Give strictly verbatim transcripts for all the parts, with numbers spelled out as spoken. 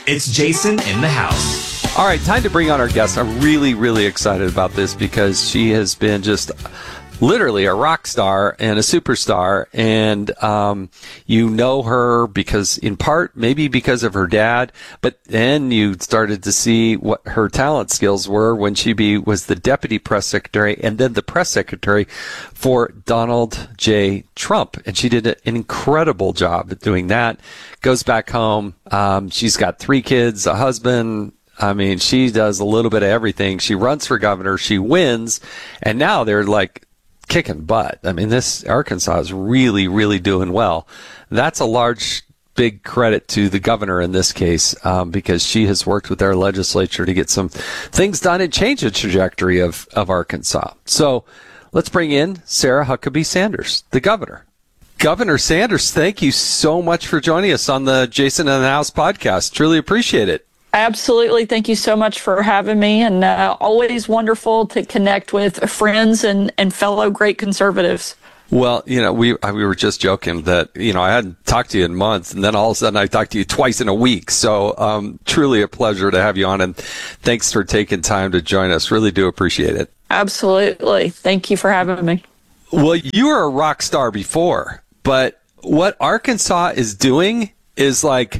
It's Jason in the House. All right, time to bring on our guest. I'm really, really excited about this because she has been just literally a rock star and a superstar. And um, you know her because, in part, maybe because of her dad, but then you started to see what her talent skills were when she be, was the deputy press secretary and then the press secretary for Donald J. Trump. And she did an incredible job at doing that. Goes back home. Um, she's got three kids, a husband. I mean, she does a little bit of everything. She runs for governor. She wins. And now they're like kicking butt. I mean, this Arkansas is really, really doing well. That's a large, big credit to the governor in this case, um, because she has worked with our legislature to get some things done and change the trajectory of, of Arkansas. So let's bring in Sarah Huckabee Sanders, the governor. Governor Sanders, thank you so much for joining us on the Jason in the House podcast. Truly appreciate it. Absolutely. Thank you so much for having me. And uh, always wonderful to connect with friends and, and fellow great conservatives. Well, you know, we we were just joking that, you know, I hadn't talked to you in months, and then all of a sudden I talked to you twice in a week. So um, truly a pleasure to have you on, and thanks for taking time to join us. Really do appreciate it. Absolutely. Thank you for having me. Well, you were a rock star before, but what Arkansas is doing is like,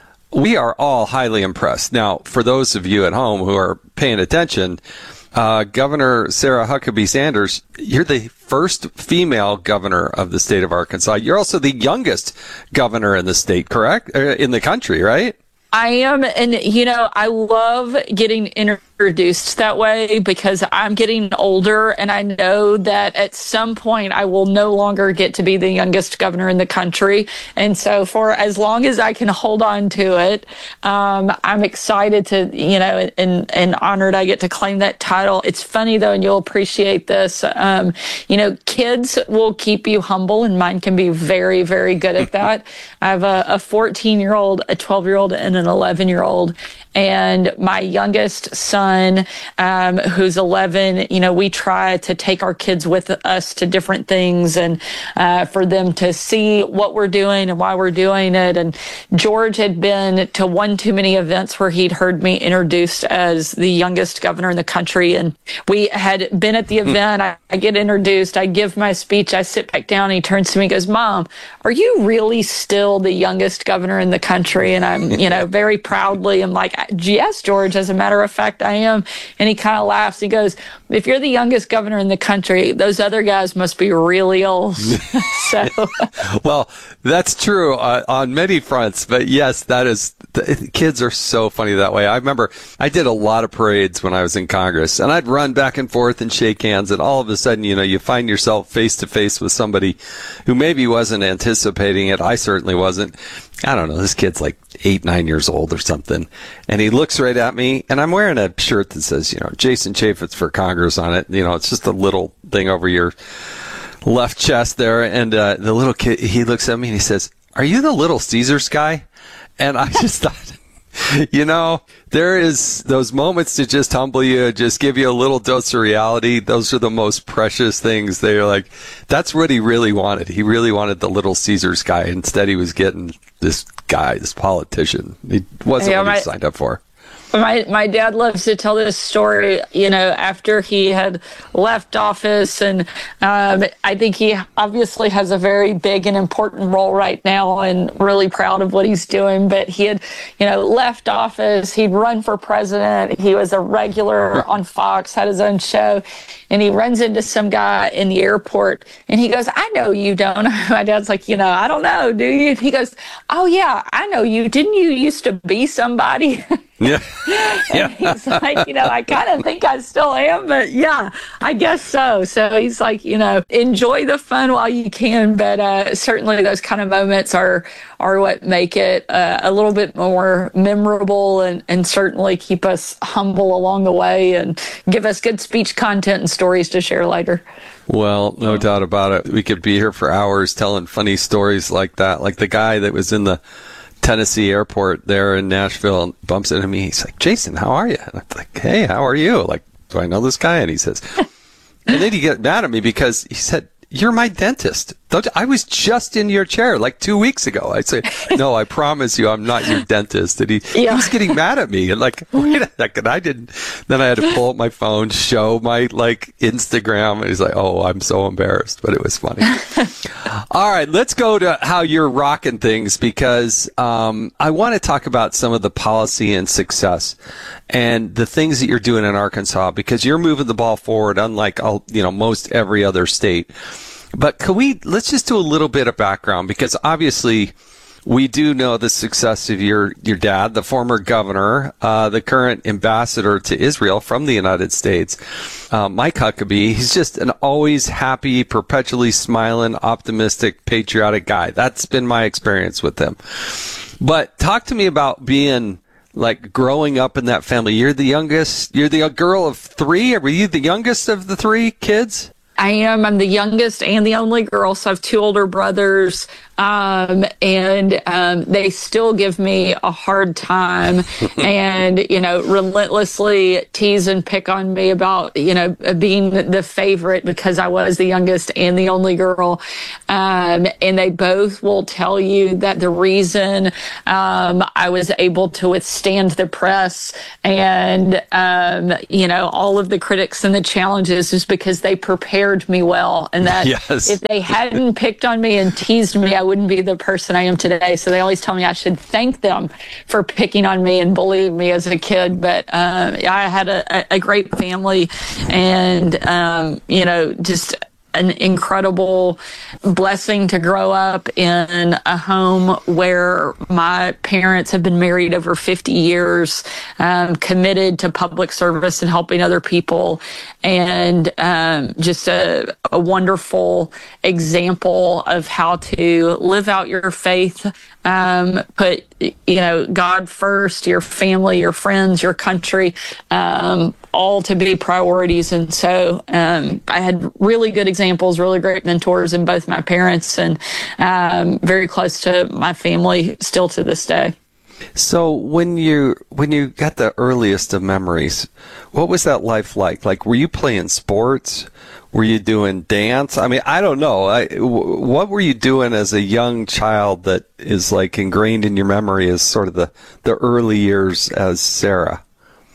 we are all highly impressed. Now, for those of you at home who are paying attention, uh, Governor Sarah Huckabee Sanders, you're the first female governor of the state of Arkansas. You're also the youngest governor in the state, correct? Uh, in the country, right? I am. And, you know, I love getting introduced that way because I'm getting older and I know that at some point I will no longer get to be the youngest governor in the country. And so for as long as I can hold on to it, um, I'm excited to, you know, and, and honored I get to claim that title. It's funny, though, and you'll appreciate this. Um, you know, kids will keep you humble, and mine can be very, very good at that. I have a, a fourteen-year-old, a twelve-year-old, and an eleven-year-old. And my youngest son, um, who's eleven, you know, we try to take our kids with us to different things and uh, for them to see what we're doing and why we're doing it. And George had been to one too many events where he'd heard me introduced as the youngest governor in the country. And we had been at the event. I, I get introduced. I give my speech. I sit back down. And he turns to me and goes, "Mom, are you really still the youngest governor in the country?" And I'm, you know, very proudly, I'm like, "Yes, George, as a matter of fact, I am." And he kind of laughs. He goes, "If you're the youngest governor in the country, those other guys must be really old." So, well, that's true uh, on many fronts. But yes, that is, the kids are so funny that way. I remember I did a lot of parades when I was in Congress, and I'd run back and forth and shake hands. And all of a sudden, you know, you find yourself face to face with somebody who maybe wasn't anticipating it. I certainly wasn't. I don't know, this kid's like eight, nine years old or something. And he looks right at me, and I'm wearing a shirt that says, you know, Jason Chaffetz for Congress on it. You know, it's just a little thing over your left chest there. And uh, the little kid, he looks at me and he says, "Are you the Little Caesars guy?" And I just thought, you know, there is those moments to just humble you, just give you a little dose of reality. Those are the most precious things. They're like, that's what he really wanted. He really wanted the Little Caesars guy. Instead, he was getting this guy, this politician. He wasn't yeah, what he my, signed up for. My my dad loves to tell this story, you know, after he had left office. And um, I think he obviously has a very big and important role right now and really proud of what he's doing. But he had, you know, left office. He'd run for president. He was a regular on Fox, had his own show. And he runs into some guy in the airport and he goes, "I know you don't." My dad's like, "You know, I don't know, do you?" He goes, "Oh, yeah, I know you. Didn't you used to be somebody?" Yeah. And he's like, "You know, I kind of think I still am, but yeah, I guess so." So he's like, you know, enjoy the fun while you can. But uh, certainly those kind of moments are are what make it uh, a little bit more memorable and, and certainly keep us humble along the way and give us good speech content and stories to share later. Well, no doubt about it. We could be here for hours telling funny stories like that. Like the guy that was in the Tennessee airport there in Nashville and bumps into me. He's like, "Jason, how are you?" And I'm like, "Hey, how are you?" Like, "Do I know this guy?" And he says, and then he get mad at me because he said, "You're my dentist." Don't you, I was just in your chair like two weeks ago. I say, no, I promise you, I'm not your dentist. And he, yeah. he was getting mad at me. And like, wait a second, I didn't. Then I had to pull up my phone, show my like Instagram. And he's like, oh, I'm so embarrassed. But it was funny. All right, let's go to how you're rocking things, because um, I want to talk about some of the policy and success and the things that you're doing in Arkansas, because you're moving the ball forward, unlike all, you know, most every other state. But can we, let's just do a little bit of background, because obviously we do know the success of your, your dad, the former governor, uh, the current ambassador to Israel from the United States, uh, Mike Huckabee. He's just an always happy, perpetually smiling, optimistic, patriotic guy. That's been my experience with him. But talk to me about being, like, growing up in that family. You're the youngest, you're the girl of three. Were you the youngest of the three kids? I am. I'm the youngest and the only girl, so I have two older brothers, um, and um, they still give me a hard time and, you know, relentlessly tease and pick on me about, you know, being the favorite because I was the youngest and the only girl. Um, and they both will tell you that the reason um, I was able to withstand the press and, um, you know, all of the critics and the challenges is because they prepared me well, and that yes. if they hadn't picked on me and teased me, I wouldn't be the person I am today. So they always tell me I should thank them for picking on me and bullying me as a kid. But uh, I had a, a great family, and um, you know, just an incredible blessing to grow up in a home where my parents have been married over fifty years, um, committed to public service and helping other people, and um, just a, a wonderful example of how to live out your faith, um, put, you know, God first, your family, your friends, your country, um, all to be priorities. And so um, I had really good examples, really great mentors in both my parents, and um, very close to my family still to this day. So when you when you got the earliest of memories, what was that life like? Like, were you playing sports? Were you doing dance? I mean, I don't know. I, w- what were you doing as a young child that is like ingrained in your memory as sort of the, the early years as Sarah?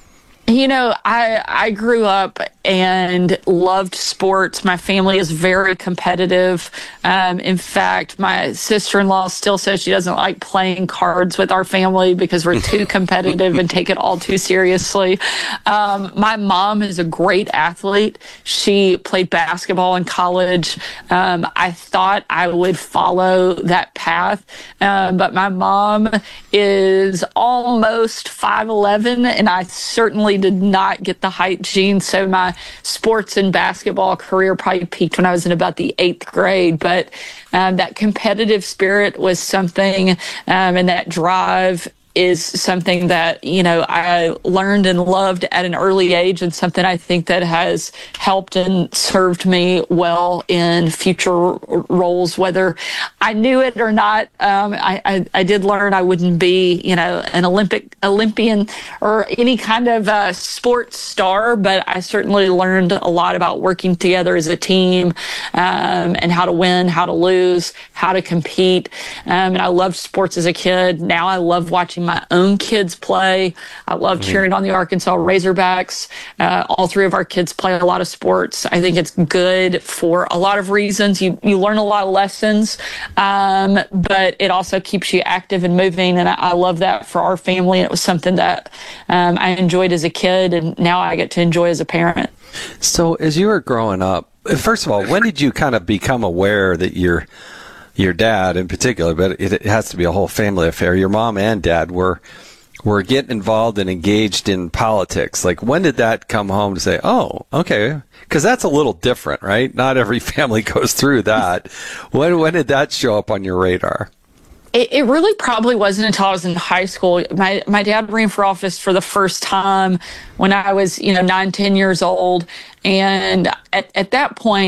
You know, I I grew up and loved sports. My family is very competitive. Um, in fact, my sister-in-law still says she doesn't like playing cards with our family because we're too competitive and take it all too seriously. Um, my mom is a great athlete. She played basketball in college. Um, I thought I would follow that path, um, but my mom is almost five eleven, and I certainly did not get the height gene. So my sports and basketball career probably peaked when I was in about the eighth grade. But um, that competitive spirit was something, um, and that drive is something that, you know, I learned and loved at an early age, and something I think that has helped and served me well in future roles, whether I knew it or not. Um, I, I, I did learn I wouldn't be, you know, an Olympic Olympian or any kind of uh, sports star, but I certainly learned a lot about working together as a team, um, and how to win, how to lose, how to compete. Um, and I loved sports as a kid. Now I love watching my own kids play. I love cheering on the Arkansas Razorbacks. Uh, all three of our kids play a lot of sports. I think it's good for a lot of reasons. You you learn a lot of lessons, um, but it also keeps you active and moving. And I, I love that for our family. It was something that um, I enjoyed as a kid, and now I get to enjoy as a parent. So as you were growing up, first of all, when did you kind of become aware that you're your dad in particular, but it, it has to be a whole family affair, your mom and dad were were getting involved and engaged in politics? Like, when did that come home to say, oh, okay, because that's a little different, right? Not every family goes through that. when when did that show up on your radar? It, it really probably wasn't until I was in high school. My my dad ran for office for the first time when I was, you know, nine, ten years old. And at, at that point,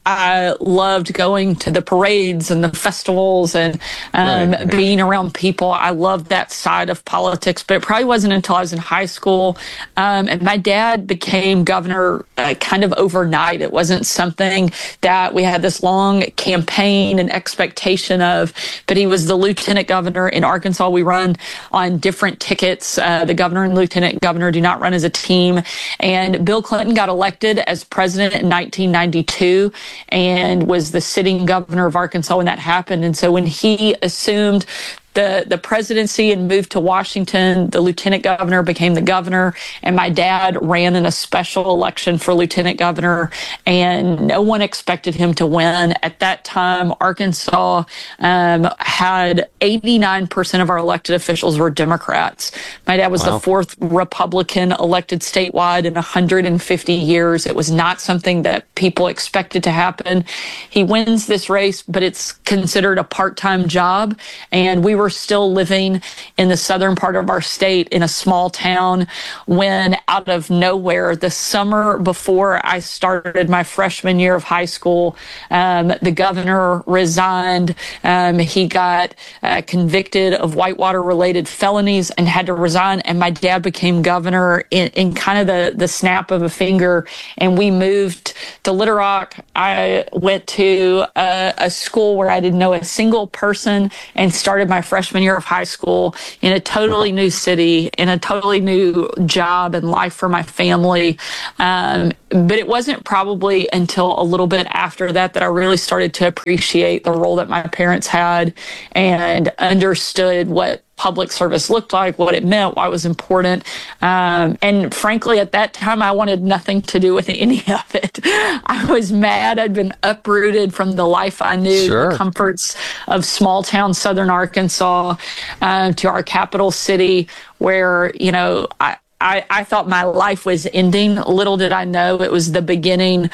I loved going to the parades and the festivals and um, right. being around people. I loved that side of politics, but it probably wasn't until I was in high school. Um, and my dad became governor uh, kind of overnight. It wasn't something that we had this long campaign and expectation of, but he was the lieutenant governor in Arkansas. We run on different tickets. Uh, the governor and lieutenant governor do not run as a team. And Bill Clinton got elected as president in nineteen ninety-two and was the sitting governor of Arkansas when that happened. And so when he assumed the, the presidency and moved to Washington, the lieutenant governor became the governor, and my dad ran in a special election for lieutenant governor, and no one expected him to win. At that time, Arkansas um, had eighty-nine percent of our elected officials were Democrats. My dad was wow. the fourth Republican elected statewide in one hundred fifty years. It was not something that people expected to happen. He wins this race, but it's considered a part-time job, and we were still living in the southern part of our state in a small town when out of nowhere, the summer before I started my freshman year of high school, um, the governor resigned. Um, he got uh, convicted of Whitewater related felonies and had to resign. And my dad became governor in, in kind of the, the snap of a finger. And we moved to Little Rock. I went to a, a school where I didn't know a single person and started my freshman year of high school in a totally new city, in a totally new job and life for my family. Um, but it wasn't probably until a little bit after that that I really started to appreciate the role that my parents had and understood what public service looked like, what it meant, why it was important. Um, and frankly, at that time, I wanted nothing to do with any of it. I was mad. I'd been uprooted from the life I knew, sure. the comforts of small town southern Arkansas, uh, to our capital city where, you know, I, I, I thought my life was ending. Little did I know it was the beginning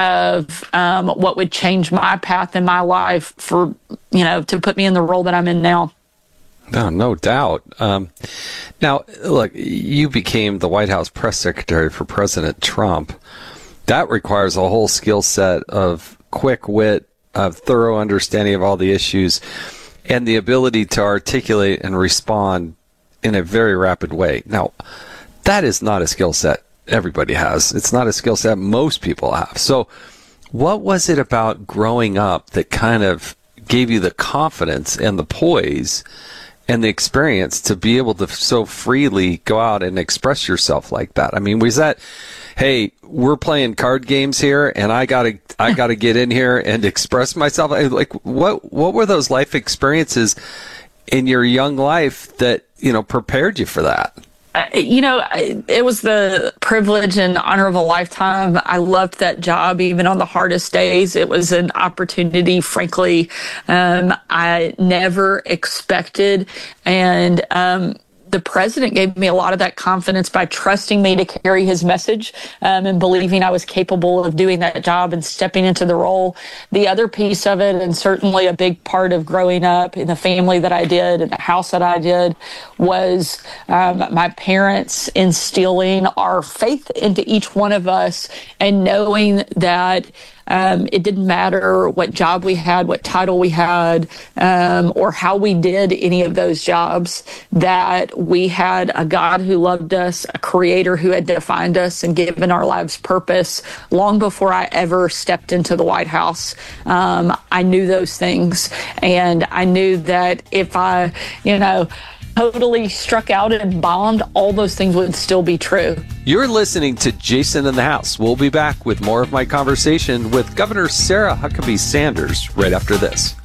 of um, what would change my path in my life for, you know, to put me in the role that I'm in now. No, no doubt. Um, now, look, you became the White House press secretary for President Trump. That requires a whole skill set of quick wit, of thorough understanding of all the issues, and the ability to articulate and respond in a very rapid way. Now, that is not a skill set everybody has. It's not a skill set most people have. So what was it about growing up that kind of gave you the confidence and the poise and the experience to be able to so freely go out and express yourself like that? I mean, was that, hey, we're playing card games here and I gotta, I gotta get in here and express myself? Like, what, what were those life experiences in your young life that, you know, prepared you for that? Uh, you know, it was the privilege and honor of a lifetime. I loved that job, even on the hardest days. It was an opportunity, frankly, um, I never expected. And, um, the president gave me a lot of that confidence by trusting me to carry his message um, and believing I was capable of doing that job and stepping into the role. The other piece of it, and certainly a big part of growing up in the family that I did and the house that I did, was um, my parents instilling our faith into each one of us and knowing that Um, it didn't matter what job we had, what title we had, um, or how we did any of those jobs, that we had a God who loved us, a creator who had defined us and given our lives purpose long before I ever stepped into the White House. Um, I knew those things, and I knew that if I, you know, totally struck out and bombed, all those things would still be true. You're listening to Jason in the House. We'll be back with more of my conversation with Governor Sarah Huckabee Sanders right after this.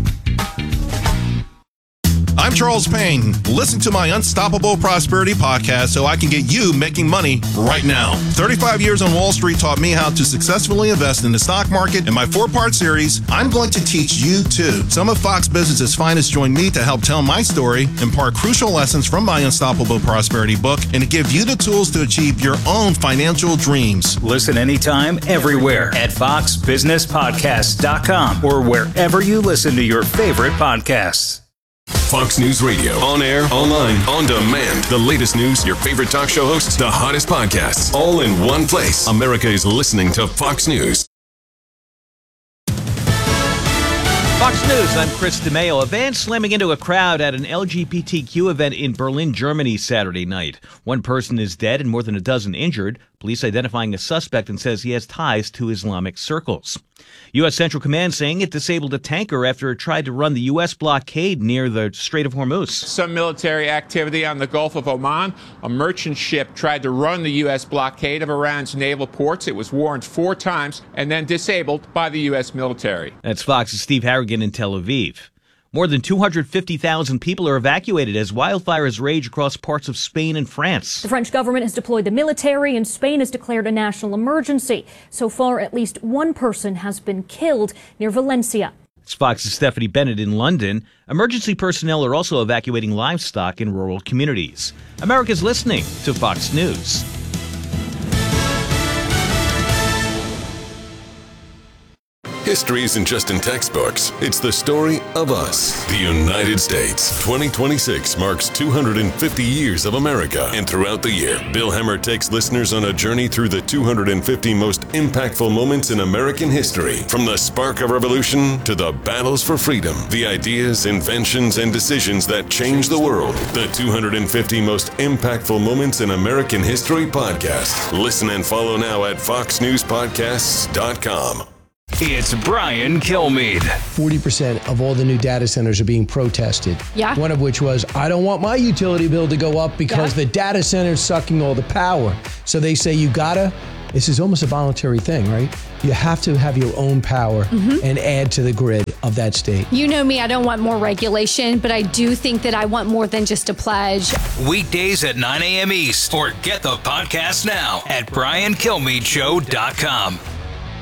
I'm Charles Payne. Listen to my Unstoppable Prosperity podcast so I can get you making money right now. thirty-five years on Wall Street taught me how to successfully invest in the stock market. In my four-part series, I'm going to teach you too. Some of Fox Business's finest join me to help tell my story, impart crucial lessons from my Unstoppable Prosperity book, and to give you the tools to achieve your own financial dreams. Listen anytime, everywhere at fox business podcast dot com or wherever you listen to your favorite podcasts. Fox News Radio. On air, online, on demand. The latest news, your favorite talk show hosts, the hottest podcasts, all in one place. America is listening to Fox News. Fox News, I'm Chris DeMeo. A van slamming into a crowd at an L G B T Q event in Berlin, Germany, Saturday night. One person is dead and more than a dozen injured. Police identifying a suspect and says he has ties to Islamic circles. U S. Central Command saying it disabled a tanker after it tried to run the U S blockade near the Strait of Hormuz. Some military activity on the Gulf of Oman. A merchant ship tried to run the U S blockade of Iran's naval ports. It was warned four times and then disabled by the U S military. That's Fox's Steve Harrigan in Tel Aviv. More than two hundred fifty thousand people are evacuated as wildfires rage across parts of Spain and France. The French government has deployed the military and Spain has declared a national emergency. So far, at least one person has been killed near Valencia. It's Fox's Stephanie Bennett in London. Emergency personnel are also evacuating livestock in rural communities. America's listening to Fox News. History isn't just in textbooks. It's the story of us. The United States. twenty twenty-six marks two hundred fifty years of America. And throughout the year, Bill Hemmer takes listeners on a journey through the two hundred fifty most impactful moments in American history. From the spark of revolution to the battles for freedom. The ideas, inventions, and decisions that changed the world. The two hundred fifty most impactful moments in American history podcast. Listen and follow now at fox news podcasts dot com. It's Brian Kilmeade. forty percent of all the new data centers are being protested. Yeah. One of which was, I don't want my utility bill to go up because Yeah. the data center is sucking all the power. So they say you gotta, this is almost a voluntary thing, right? You have to have your own power Mhm. and add to the grid of that state. You know me, I don't want more regulation, but I do think that I want more than just a pledge. Weekdays at nine a.m. East. Or get the podcast now at brian kilmeade show dot com.